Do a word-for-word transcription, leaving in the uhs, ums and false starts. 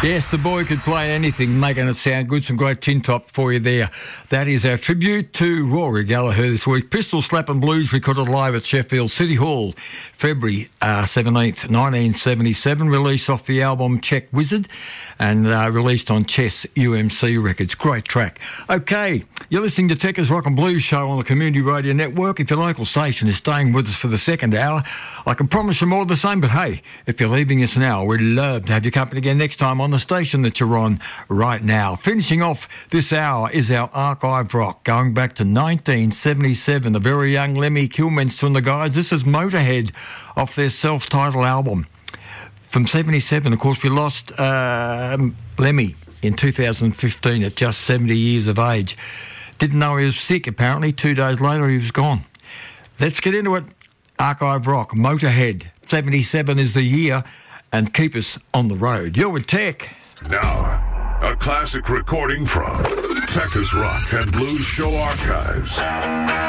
Yes, the boy could play anything, making it sound good. Some great tin top for you there. That is our tribute to Rory Gallagher this week. Pistol Slappin' Blues recorded live at Sheffield City Hall, February uh, seventeenth, nineteen seventy-seven. Released off the album Check Wizard and uh, released on Chess U M C Records. Great track. Okay, you're listening to Techers Rock and Blues Show on the Community Radio Network. If your local station is staying with us for the second hour, I can promise you more of the same. But hey, if you're leaving us now, we'd love to have your company again next time on the station that you're on right now. Finishing off this hour is our archive rock, going back to nineteen seventy-seven. The very young Lemmy Kilmister and the guys. This is Motorhead off their self-titled album. From seventy-seven, of course, we lost uh, Lemmy in two thousand fifteen at just seventy years of age. Didn't know he was sick, apparently. Two days later, he was gone. Let's get into it. Archive rock, Motorhead. seventy-seven is the year, and keep us on the road. You're with Tech. Now, a classic recording from Techers Rock and Blues Show Archives.